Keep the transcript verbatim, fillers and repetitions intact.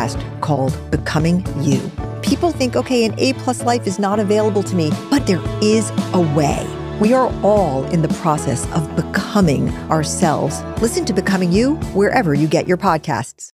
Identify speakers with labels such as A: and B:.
A: podcast called Becoming You. People think, okay, an A-plus life is not available to me, but there is a way. We are all in the process of becoming ourselves. Listen to Becoming You wherever you get your podcasts.